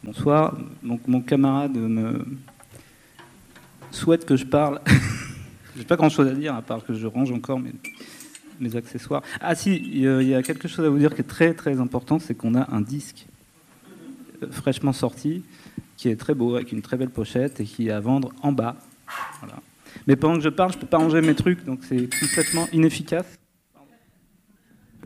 Bonsoir. Donc, mon camarade me souhaite que je parle. J'ai pas grand-chose à dire, à part que je range encore mes accessoires. Ah si, il y a quelque chose à vous dire qui est très très important, c'est qu'on a un disque fraîchement sorti, qui est très beau, avec une très belle pochette, et qui est à vendre en bas. Voilà. Mais pendant que je parle, je peux pas ranger mes trucs, donc c'est complètement inefficace.